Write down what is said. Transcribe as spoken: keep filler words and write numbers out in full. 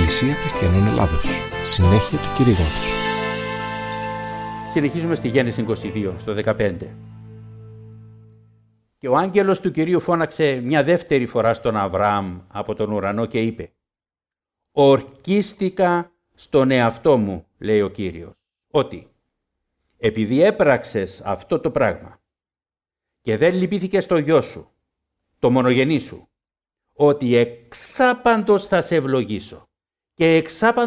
Εκκλησία Χριστιανών Ελλάδος. Συνέχεια του κηρύγματος. Συνεχίζουμε στη Γέννηση είκοσι δύο, στο δεκαπέντε. Και ο άγγελος του Κυρίου φώναξε μια δεύτερη φορά στον Αβραάμ από τον ουρανό και είπε: «Ορκίστηκα στον εαυτό μου», λέει ο Κύριος, «ότι επειδή έπραξες αυτό το πράγμα και δεν λυπήθηκες στο γιο σου, το μονογενή σου, ότι εξάπαντος θα σε ευλογήσω και εξάπαντος